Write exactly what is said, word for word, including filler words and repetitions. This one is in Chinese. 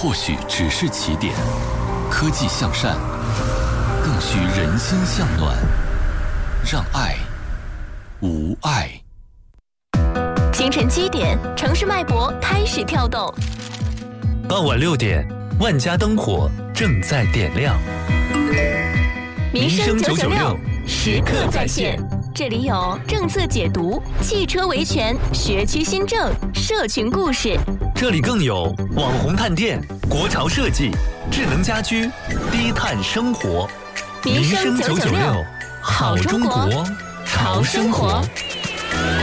或许只是起点。科技向善，更需人心向暖，让爱无碍。 清晨七点，城市脉搏开始跳动。 傍晚六点，万家灯火正在点亮。 民生九九六，时刻在线。这里有政策解读、汽车维权、学区新政、社群故事。 这里更有网红探店、国潮设计、智能家居、低碳生活。 民生九九六， 好中国，潮生活。